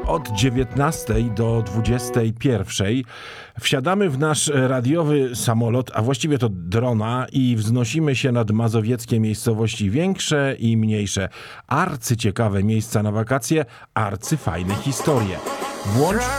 od 19 do 21 wsiadamy w nasz radiowy samolot, a właściwie to drona i wznosimy się nad mazowieckie miejscowości, większe i mniejsze. Arcyciekawe miejsca na wakacje, arcyfajne historie. Włącz